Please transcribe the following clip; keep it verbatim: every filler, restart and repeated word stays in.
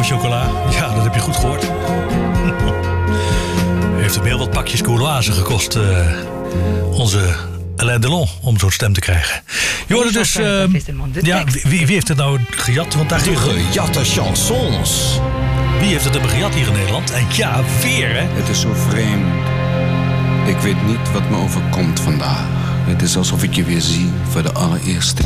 chocola. Ja, dat heb je goed gehoord. Heeft hem heel wat pakjes Gauloise gekost. Uh, onze Alain Delon, om zo'n stem te krijgen. Je hoorde dus... Uh, ja, wie, wie heeft het nou gejat? Want daar de gejatte chansons. Wie heeft het hebben gejat hier in Nederland? En ja, weer, hè? Het is zo vreemd. Ik weet niet wat me overkomt vandaag. Het is alsof ik je weer zie voor de allereerste